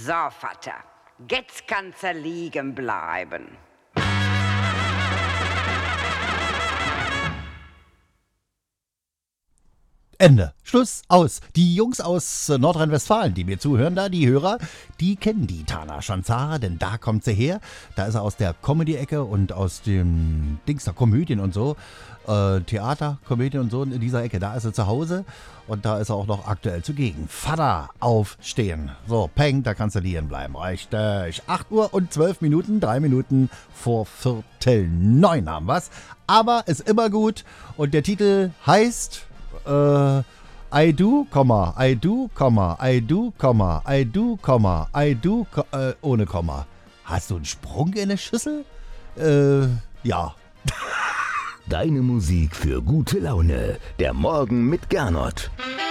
So, Vater, jetzt kannst du liegen bleiben. Ende. Schluss. Aus. Die Jungs aus Nordrhein-Westfalen, die mir zuhören, da die Hörer, die kennen die Tana Schanzara, denn da kommt sie her. Da ist er aus der Comedy-Ecke und aus dem Dings der Komödien und so. Theater, Komödien und so in dieser Ecke. Da ist er zu Hause und da ist er auch noch aktuell zugegen. Vater, aufstehen. So, Peng, da kannst du liegen bleiben. Richtig. 8 Uhr und 12 Minuten, 3 Minuten vor 8:45 haben wir's. Aber ist immer gut und der Titel heißt I do, I do, I do, I do, I do, ohne Komma. Hast du einen Sprung in der Schüssel? Ja. Deine Musik für gute Laune. Der Morgen mit Gernot.